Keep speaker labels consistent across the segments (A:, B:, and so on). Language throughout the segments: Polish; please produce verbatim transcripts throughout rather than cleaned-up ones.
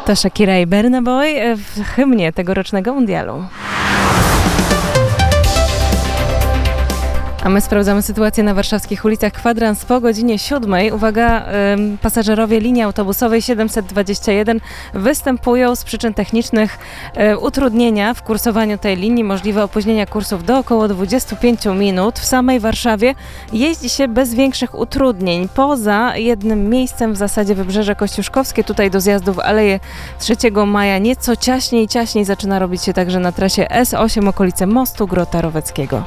A: To Shakira i Burna Boy w hymnie tegorocznego mundialu. A my sprawdzamy sytuację na warszawskich ulicach. Kwadrans po godzinie siódmej. Uwaga, ym, pasażerowie linii autobusowej siedemset dwadzieścia jeden występują z przyczyn technicznych y, utrudnienia w kursowaniu tej linii. Możliwe opóźnienia kursów do około dwudziestu pięciu minut. W samej Warszawie jeździ się bez większych utrudnień. Poza jednym miejscem w zasadzie Wybrzeże Kościuszkowskie, tutaj do zjazdu w Aleję trzeciego maja nieco ciaśniej, ciaśniej zaczyna robić się także na trasie S osiem okolice Mostu Grota Roweckiego.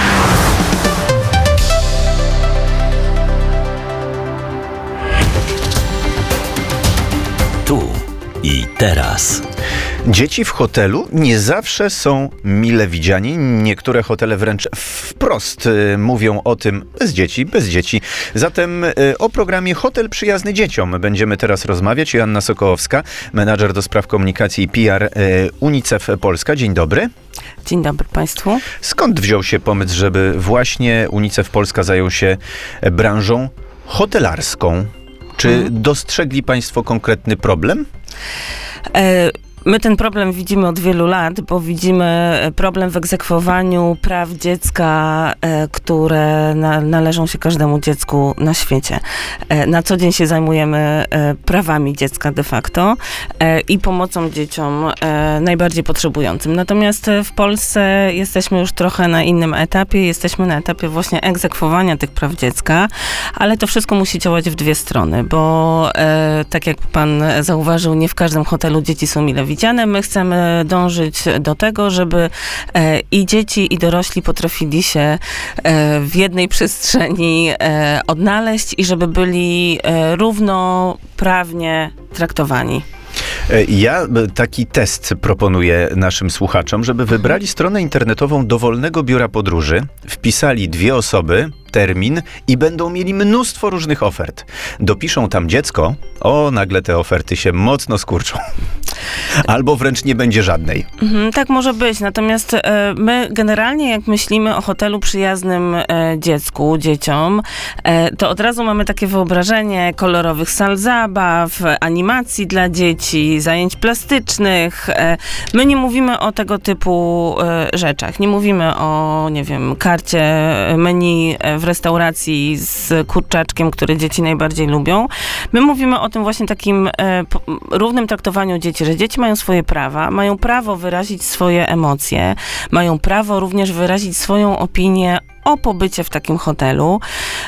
B: Tu i teraz.
C: Dzieci w hotelu nie zawsze są mile widziani. Niektóre hotele wręcz wprost y, mówią o tym bez dzieci, bez dzieci. Zatem y, o programie Hotel Przyjazny Dzieciom będziemy teraz rozmawiać. Joanna Sokołowska, menadżer do spraw komunikacji i P R y, UNICEF Polska. Dzień dobry.
D: Dzień dobry Państwu.
C: Skąd wziął się pomysł, żeby właśnie UNICEF Polska zajął się branżą hotelarską? Czy hmm. dostrzegli Państwo konkretny problem?
D: E- My ten problem widzimy od wielu lat, bo widzimy problem w egzekwowaniu praw dziecka, e, które na, należą się każdemu dziecku na świecie. E, na co dzień się zajmujemy e, prawami dziecka de facto e, i pomocą dzieciom e, najbardziej potrzebującym. Natomiast w Polsce jesteśmy już trochę na innym etapie. Jesteśmy na etapie właśnie egzekwowania tych praw dziecka, ale to wszystko musi działać w dwie strony, bo e, tak jak pan zauważył, nie w każdym hotelu dzieci są mile widziane. My chcemy dążyć do tego, żeby e, i dzieci, i dorośli potrafili się e, w jednej przestrzeni e, odnaleźć i żeby byli e, równoprawnie traktowani.
C: Ja taki test proponuję naszym słuchaczom, żeby wybrali stronę internetową dowolnego biura podróży, wpisali dwie osoby, termin i będą mieli mnóstwo różnych ofert. Dopiszą tam dziecko, o, nagle te oferty się mocno skurczą. Albo wręcz nie będzie żadnej.
D: Mhm, tak może być, natomiast e, my generalnie jak myślimy o hotelu przyjaznym e, dziecku, dzieciom, e, to od razu mamy takie wyobrażenie kolorowych sal zabaw, animacji dla dzieci, zajęć plastycznych. E, my nie mówimy o tego typu e, rzeczach. Nie mówimy o, nie wiem, karcie menu w restauracji z kurczaczkiem, który dzieci najbardziej lubią. My mówimy o tym właśnie takim e, po, równym traktowaniu dzieci, że dzieci mają swoje prawa, mają prawo wyrazić swoje emocje, mają prawo również wyrazić swoją opinię o pobycie w takim hotelu.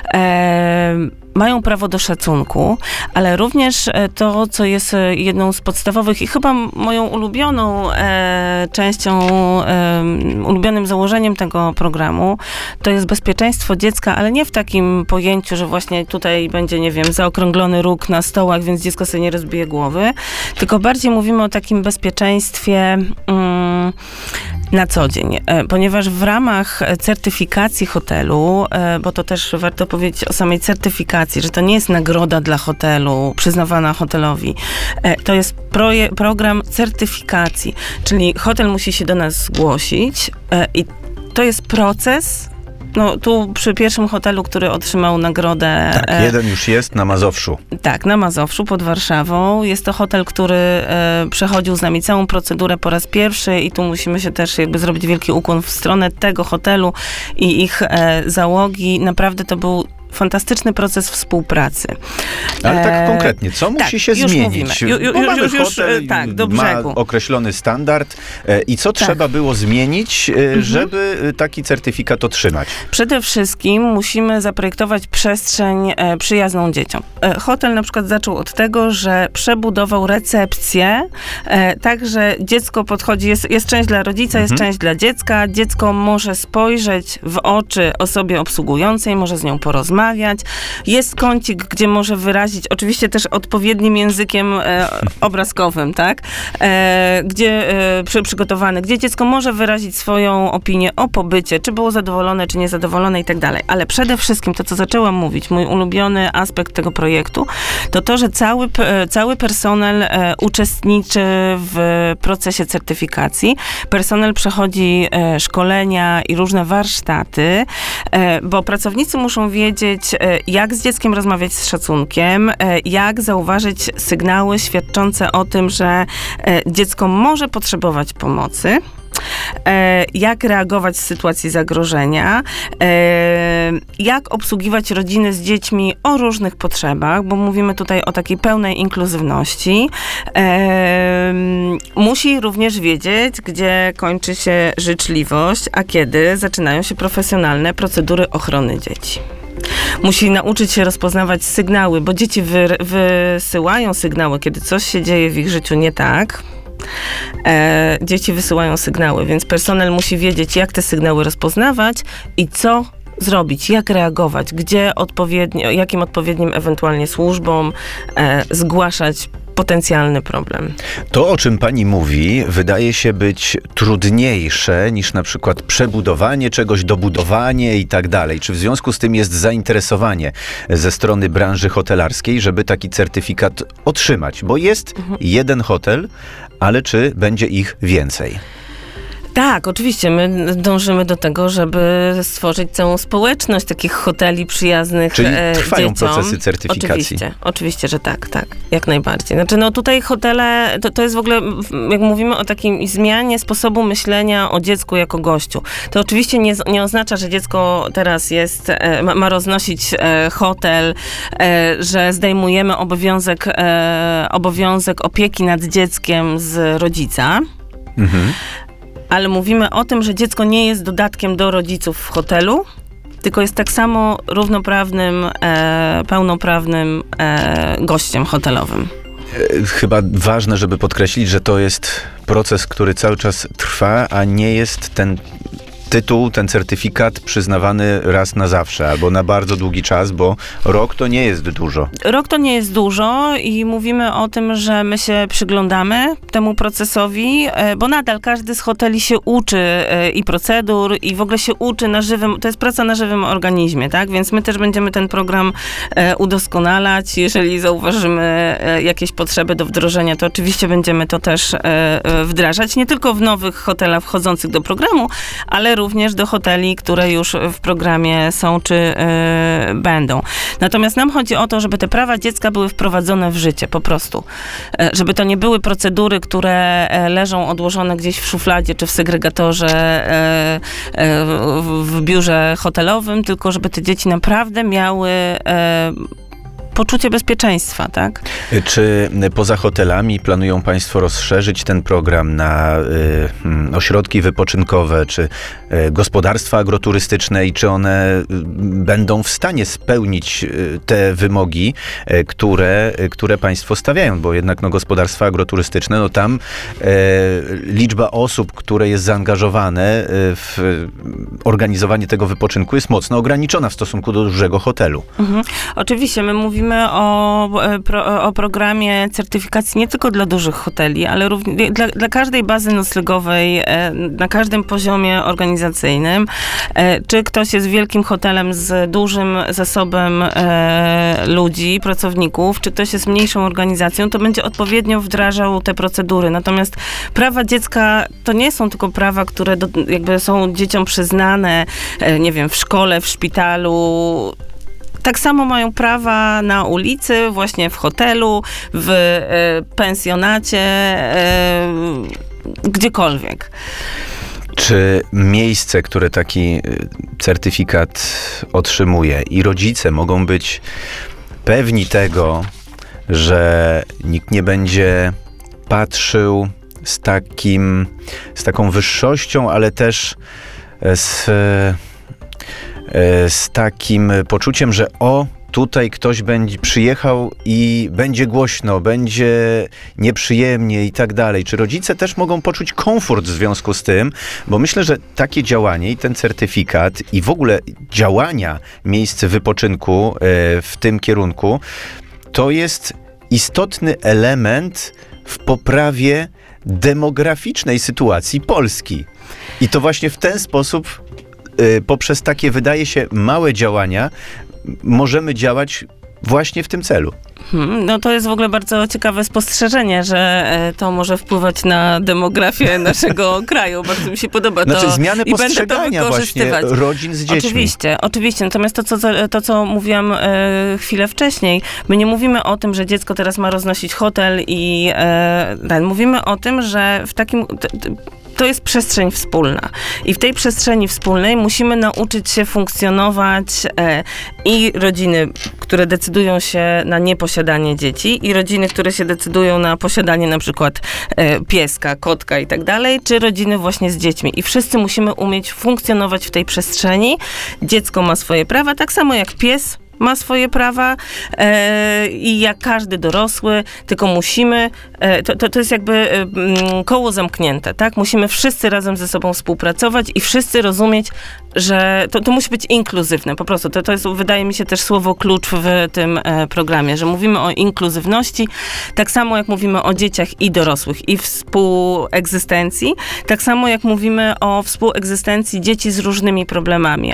D: E, mają prawo do szacunku, ale również to, co jest jedną z podstawowych i chyba moją ulubioną e, częścią, e, ulubionym założeniem tego programu, to jest bezpieczeństwo dziecka, ale nie w takim pojęciu, że właśnie tutaj będzie, nie wiem, zaokrąglony róg na stołach, więc dziecko sobie nie rozbije głowy, tylko bardziej mówimy o takim bezpieczeństwie mm, na co dzień, ponieważ w ramach certyfikacji hotelu, bo to też warto powiedzieć o samej certyfikacji, że to nie jest nagroda dla hotelu przyznawana hotelowi, to jest proje- program certyfikacji, czyli hotel musi się do nas zgłosić i to jest proces. No tu przy pierwszym hotelu, który otrzymał nagrodę...
C: Tak, e, jeden już jest na Mazowszu.
D: Tak, na Mazowszu, pod Warszawą. Jest to hotel, który e, przechodził z nami całą procedurę po raz pierwszy i tu musimy się też jakby zrobić wielki ukłon w stronę tego hotelu i ich e, załogi. Naprawdę to był fantastyczny proces współpracy.
C: Ale tak konkretnie, co musi
D: tak,
C: się
D: już
C: zmienić?
D: Ju, ju,
C: Bo mamy
D: już, już,
C: hotel,
D: tak, do
C: ma
D: brzegu.
C: określony standard e, i co tak. trzeba było zmienić, e, mhm. żeby taki certyfikat otrzymać?
D: Przede wszystkim musimy zaprojektować przestrzeń e, przyjazną dzieciom. E, hotel na przykład zaczął od tego, że przebudował recepcję, e, tak, że dziecko podchodzi, jest, jest część dla rodzica, jest mhm. część dla dziecka, dziecko może spojrzeć w oczy osobie obsługującej, może z nią porozmawiać, jest kącik, gdzie może wyrazić, oczywiście też odpowiednim językiem e, obrazkowym, tak? E, gdzie e, przy, przygotowany, gdzie dziecko może wyrazić swoją opinię o pobycie, czy było zadowolone, czy niezadowolone i tak dalej. Ale przede wszystkim to, co zaczęłam mówić, mój ulubiony aspekt tego projektu, to to, że cały, cały personel e, uczestniczy w procesie certyfikacji. Personel przechodzi e, szkolenia i różne warsztaty, e, bo pracownicy muszą wiedzieć, wiedzieć, jak z dzieckiem rozmawiać z szacunkiem, jak zauważyć sygnały świadczące o tym, że dziecko może potrzebować pomocy. Jak reagować w sytuacji zagrożenia, jak obsługiwać rodziny z dziećmi o różnych potrzebach, bo mówimy tutaj o takiej pełnej inkluzywności. Musi również wiedzieć, gdzie kończy się życzliwość, a kiedy zaczynają się profesjonalne procedury ochrony dzieci. Musi nauczyć się rozpoznawać sygnały, bo dzieci wy, wysyłają sygnały, kiedy coś się dzieje w ich życiu nie tak. E, dzieci wysyłają sygnały, więc personel musi wiedzieć, jak te sygnały rozpoznawać i co zrobić, jak reagować, gdzie odpowiednio, jakim odpowiednim ewentualnie służbom e, zgłaszać potencjalny problem.
C: To, o czym pani mówi, wydaje się być trudniejsze niż na przykład przebudowanie czegoś, dobudowanie i tak dalej. Czy w związku z tym jest zainteresowanie ze strony branży hotelarskiej, żeby taki certyfikat otrzymać? Bo jest mhm. jeden hotel, ale czy będzie ich więcej?
D: Tak, oczywiście. My dążymy do tego, żeby stworzyć całą społeczność takich hoteli przyjaznych
C: Czyli
D: e,
C: trwają
D: dzieciom.
C: procesy certyfikacji.
D: Oczywiście, oczywiście, że tak, tak. Jak najbardziej. Znaczy, no tutaj hotele, to, to jest w ogóle, jak mówimy o takiej zmianie sposobu myślenia o dziecku jako gościu, to oczywiście nie, nie oznacza, że dziecko teraz jest, e, ma, ma roznosić e, hotel, e, że zdejmujemy obowiązek, e, obowiązek opieki nad dzieckiem z rodzica. Mhm. Ale mówimy o tym, że dziecko nie jest dodatkiem do rodziców w hotelu, tylko jest tak samo równoprawnym, e, pełnoprawnym e, gościem hotelowym.
C: Chyba ważne, żeby podkreślić, że to jest proces, który cały czas trwa, a nie jest ten tytuł, ten certyfikat przyznawany raz na zawsze albo na bardzo długi czas, bo rok to nie jest dużo.
D: Rok to nie jest dużo i mówimy o tym, że my się przyglądamy temu procesowi, bo nadal każdy z hoteli się uczy i procedur i w ogóle się uczy na żywym, to jest praca na żywym organizmie, tak? Więc my też będziemy ten program udoskonalać. Jeżeli zauważymy jakieś potrzeby do wdrożenia, to oczywiście będziemy to też wdrażać, nie tylko w nowych hotelach wchodzących do programu, ale również do hoteli, które już w programie są czy yy, będą. Natomiast nam chodzi o to, żeby te prawa dziecka były wprowadzone w życie, po prostu. Yy, żeby to nie były procedury, które yy, leżą odłożone gdzieś w szufladzie czy w segregatorze yy, yy, w, w biurze hotelowym, tylko żeby te dzieci naprawdę miały yy, poczucie bezpieczeństwa, tak?
C: Czy poza hotelami planują państwo rozszerzyć ten program na y, ośrodki wypoczynkowe, czy y, gospodarstwa agroturystyczne i czy one y, będą w stanie spełnić y, te wymogi, y, które, y, które państwo stawiają? Bo jednak no, gospodarstwa agroturystyczne, no tam y, liczba osób, które jest zaangażowane y, w organizowanie tego wypoczynku jest mocno ograniczona w stosunku do dużego hotelu. Mhm.
D: Oczywiście, my mówimy O, pro, o programie certyfikacji nie tylko dla dużych hoteli, ale również dla, dla każdej bazy noclegowej, na każdym poziomie organizacyjnym. Czy ktoś jest wielkim hotelem z dużym zasobem ludzi, pracowników, czy ktoś jest mniejszą organizacją, to będzie odpowiednio wdrażał te procedury. Natomiast prawa dziecka to nie są tylko prawa, które do, jakby są dzieciom przyznane, nie wiem, w szkole, w szpitalu. Tak samo mają prawa na ulicy, właśnie w hotelu, w y, pensjonacie, y, gdziekolwiek.
C: Czy miejsce, które taki certyfikat otrzymuje i rodzice mogą być pewni tego, że nikt nie będzie patrzył z takim, z taką wyższością, ale też z... z takim poczuciem, że o, tutaj ktoś będzie przyjechał i będzie głośno, będzie nieprzyjemnie i tak dalej. Czy rodzice też mogą poczuć komfort w związku z tym? Bo myślę, że takie działanie i ten certyfikat i w ogóle działania miejsc wypoczynku w tym kierunku to jest istotny element w poprawie demograficznej sytuacji Polski. I to właśnie w ten sposób poprzez takie, wydaje się, małe działania możemy działać właśnie w tym celu.
D: Hmm, no to jest w ogóle bardzo ciekawe spostrzeżenie, że e, to może wpływać na demografię naszego kraju. Bardzo mi się podoba to.
C: Znaczy zmiany
D: i będę to
C: postrzegania właśnie
D: wykorzystywać.
C: rodzin z dziećmi.
D: Oczywiście, oczywiście. Natomiast to, co, to, co mówiłam e, chwilę wcześniej, my nie mówimy o tym, że dziecko teraz ma roznosić hotel i e, ten. Mówimy o tym, że w takim... T, t, to jest przestrzeń wspólna. I w tej przestrzeni wspólnej musimy nauczyć się funkcjonować e, i rodziny, które decydują się na nieposiadanie dzieci, i rodziny, które się decydują na posiadanie na przykład e, pieska, kotka i tak dalej, czy rodziny właśnie z dziećmi. I wszyscy musimy umieć funkcjonować w tej przestrzeni. Dziecko ma swoje prawa, tak samo jak pies ma swoje prawa e, i jak każdy dorosły, tylko musimy, e, to, to, to jest jakby e, koło zamknięte, tak? Musimy wszyscy razem ze sobą współpracować i wszyscy rozumieć, że to, to musi być inkluzywne, po prostu. To, to jest, wydaje mi się, też słowo klucz w tym e, programie, że mówimy o inkluzywności, tak samo jak mówimy o dzieciach i dorosłych i współegzystencji, tak samo jak mówimy o współegzystencji dzieci z różnymi problemami,